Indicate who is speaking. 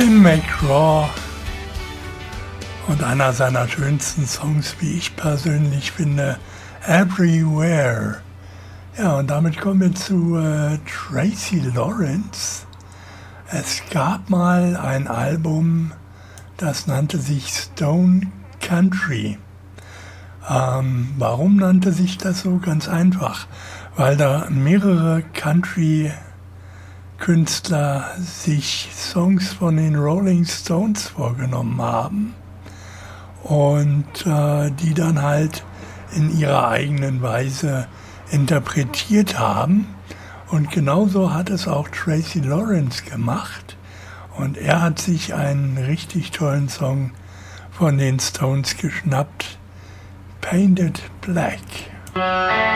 Speaker 1: Tim McGraw und einer seiner schönsten Songs, wie ich persönlich finde, Everywhere. Ja, und damit kommen wir zu Tracy Lawrence. Es gab mal ein Album, das nannte sich Stone Country. Warum nannte sich das so? Ganz einfach, weil da mehrere Country-Künstler sich Songs von den Rolling Stones vorgenommen haben und die dann halt in ihrer eigenen Weise interpretiert haben. Und genauso hat es auch Tracy Lawrence gemacht. Und er hat sich einen richtig tollen Song von den Stones geschnappt, Painted Black.